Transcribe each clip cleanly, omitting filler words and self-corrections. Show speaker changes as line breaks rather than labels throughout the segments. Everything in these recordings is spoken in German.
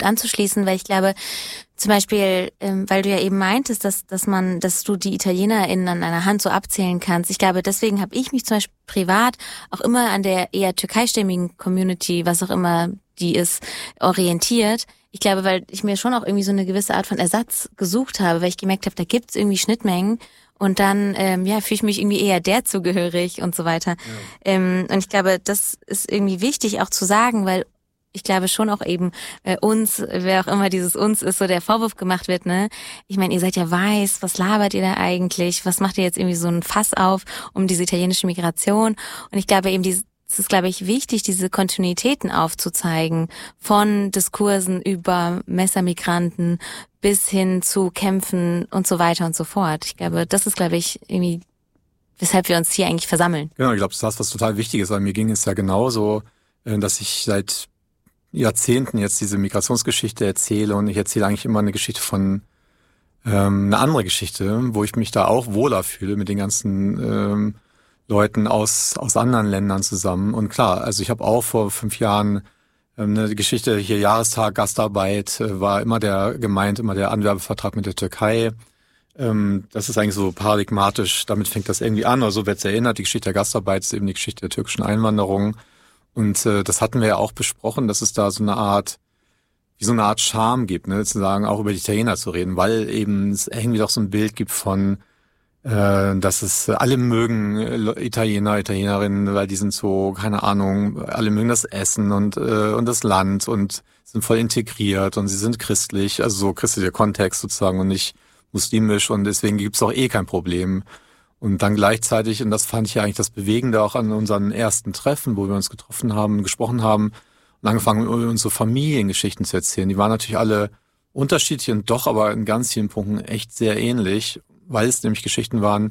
anzuschließen, weil ich glaube, zum Beispiel, weil du ja eben meintest, dass du die ItalienerInnen an einer Hand so abzählen kannst. Ich glaube, deswegen habe ich mich zum Beispiel privat auch immer an der eher türkeistämmigen Community, was auch immer die ist, orientiert. Ich glaube, weil ich mir schon auch irgendwie so eine gewisse Art von Ersatz gesucht habe, weil ich gemerkt habe, da gibt's irgendwie Schnittmengen. Und dann fühle ich mich irgendwie eher der zugehörig und so weiter. Ja. Und ich glaube, das ist irgendwie wichtig auch zu sagen, weil ich glaube schon auch eben uns, wer auch immer dieses uns ist, so der Vorwurf gemacht wird, ne? Ich meine, ihr seid ja weiß, was labert ihr da eigentlich? Was macht ihr jetzt irgendwie so ein Fass auf um diese italienische Migration? Und ich glaube eben, es ist, glaube ich, wichtig, diese Kontinuitäten aufzuzeigen, von Diskursen über Messermigranten bis hin zu Kämpfen und so weiter und so fort. Ich glaube, das ist, glaube ich, irgendwie, weshalb wir uns hier eigentlich versammeln.
Genau, ich glaube, das ist was total Wichtiges, weil mir ging es ja genauso, dass ich seit Jahrzehnten jetzt diese Migrationsgeschichte erzähle und ich erzähle eigentlich immer eine Geschichte von eine andere Geschichte, wo ich mich da auch wohler fühle mit den ganzen Leuten aus anderen Ländern zusammen. Und klar, also ich habe auch vor 5 Jahren eine Geschichte hier, Jahrestag, Gastarbeit, war immer der Anwerbevertrag mit der Türkei. Das ist eigentlich so paradigmatisch, damit fängt das irgendwie an, oder so wird's erinnert. Die Geschichte der Gastarbeit ist eben die Geschichte der türkischen Einwanderung. Und das hatten wir ja auch besprochen, dass es da so eine Art Charme gibt, ne, zu sagen, auch über die Italiener zu reden, weil eben es irgendwie doch so ein Bild gibt von, dass es alle mögen Italiener, Italienerinnen, weil die sind so, keine Ahnung, alle mögen das Essen und das Land und sind voll integriert und sie sind christlich, also so christlicher Kontext sozusagen und nicht muslimisch und deswegen gibt's auch kein Problem. Und dann gleichzeitig, und das fand ich ja eigentlich das Bewegende auch an unseren ersten Treffen, wo wir uns getroffen haben, gesprochen haben und angefangen, uns so Familiengeschichten zu erzählen. Die waren natürlich alle unterschiedlich und doch aber in ganz vielen Punkten echt sehr ähnlich, weil es nämlich Geschichten waren,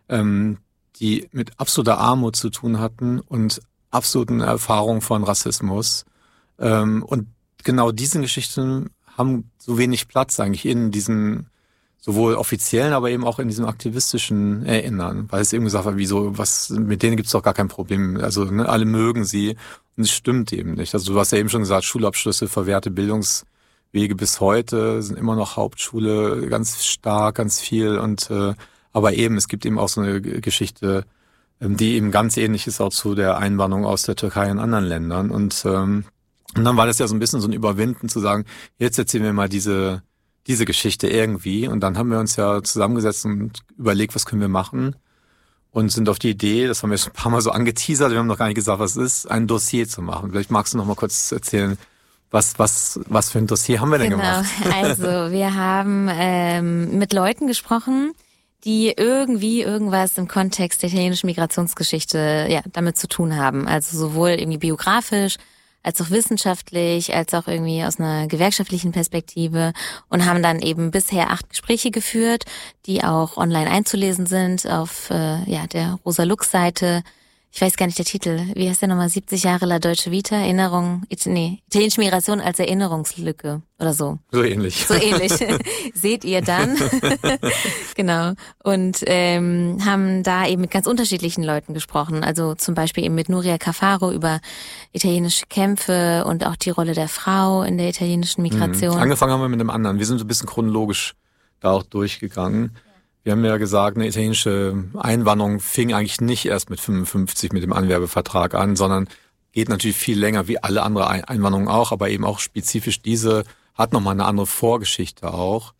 die mit absoluter Armut zu tun hatten und absoluten Erfahrungen von Rassismus. Und genau diese Geschichten haben so wenig Platz eigentlich in diesen sowohl offiziellen, aber eben auch in diesem aktivistischen Erinnern, weil es eben gesagt wird, mit denen gibt's doch gar kein Problem. Also ne, alle mögen sie und es stimmt eben nicht. Also du hast ja eben schon gesagt, Schulabschlüsse, verwehrte Bildungswege bis heute sind immer noch Hauptschule, ganz stark, ganz viel und aber eben, es gibt eben auch so eine Geschichte, die eben ganz ähnlich ist auch zu der Einwanderung aus der Türkei und anderen Ländern und dann war das ja so ein bisschen so ein Überwinden zu sagen, jetzt erzählen wir mal diese Geschichte irgendwie. Und dann haben wir uns ja zusammengesetzt und überlegt, was können wir machen. Und sind auf die Idee, das haben wir schon ein paar Mal so angeteasert, wir haben noch gar nicht gesagt, was es ist, ein Dossier zu machen. Vielleicht magst du noch mal kurz erzählen, was für ein Dossier haben wir denn gemacht?
Also wir haben mit Leuten gesprochen, die irgendwie irgendwas im Kontext der italienischen Migrationsgeschichte damit zu tun haben. Also sowohl irgendwie biografisch, als auch wissenschaftlich, als auch irgendwie aus einer gewerkschaftlichen Perspektive und haben dann eben bisher 8 Gespräche geführt, die auch online einzulesen sind auf der Rosa-Lux-Seite. Ich weiß gar nicht der Titel. Wie heißt der nochmal? 70 Jahre La Deutsche Vita, italienische Migration als Erinnerungslücke oder so.
So ähnlich.
Seht ihr dann. Genau. Und haben da eben mit ganz unterschiedlichen Leuten gesprochen. Also zum Beispiel eben mit Nuria Cafaro über italienische Kämpfe und auch die Rolle der Frau in der italienischen Migration.
Angefangen haben wir mit einem anderen. Wir sind so ein bisschen chronologisch da auch durchgegangen. Wir haben ja gesagt, eine italienische Einwanderung fing eigentlich nicht erst mit 55 mit dem Anwerbevertrag an, sondern geht natürlich viel länger wie alle andere Einwanderungen auch, aber eben auch spezifisch diese hat nochmal eine andere Vorgeschichte auch.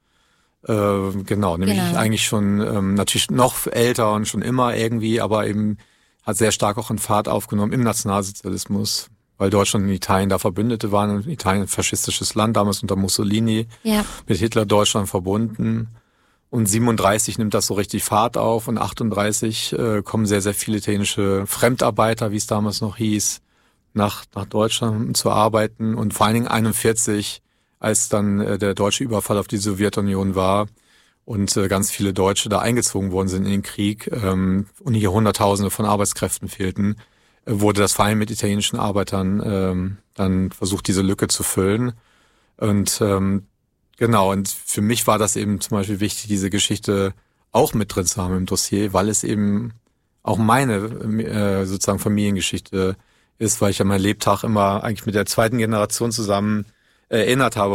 Nämlich eigentlich schon natürlich noch älter und schon immer irgendwie, aber eben hat sehr stark auch einen Fahrt aufgenommen im Nationalsozialismus, weil Deutschland und Italien da Verbündete waren und Italien ein faschistisches Land, damals unter Mussolini, mit Hitler Deutschland verbunden. Und 37 nimmt das so richtig Fahrt auf und 38 kommen sehr, sehr viele italienische Fremdarbeiter, wie es damals noch hieß, nach Deutschland zu arbeiten. Und vor allen Dingen 41, als dann der deutsche Überfall auf die Sowjetunion war und ganz viele Deutsche da eingezogen worden sind in den Krieg und hier Hunderttausende von Arbeitskräften fehlten, wurde das vor allem mit italienischen Arbeitern dann versucht, diese Lücke zu füllen. Und genau, und für mich war das eben zum Beispiel wichtig, diese Geschichte auch mit drin zu haben im Dossier, weil es eben auch meine sozusagen Familiengeschichte ist, weil ich ja mein Lebtag immer eigentlich mit der zweiten Generation zusammen erinnert habe